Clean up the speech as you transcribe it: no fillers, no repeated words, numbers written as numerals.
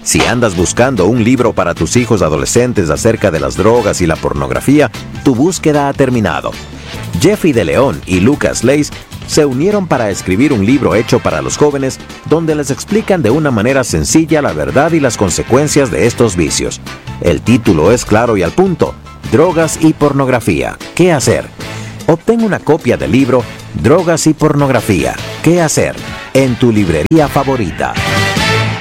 Si andas buscando un libro para tus hijos adolescentes acerca de las drogas y la pornografía, tu búsqueda ha terminado. Jeffrey de León y Lucas Leis se unieron para escribir un libro hecho para los jóvenes donde les explican de una manera sencilla la verdad y las consecuencias de estos vicios. El título es claro y al punto: Drogas y pornografía. ¿Qué hacer? Obtén una copia del libro Drogas y pornografía. ¿Qué hacer? En tu librería favorita.